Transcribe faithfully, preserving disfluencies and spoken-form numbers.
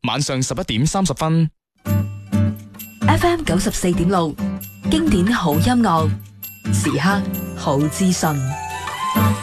晚上十一點三十分。 F M 九十四點六，經典好音樂，時刻好資訊。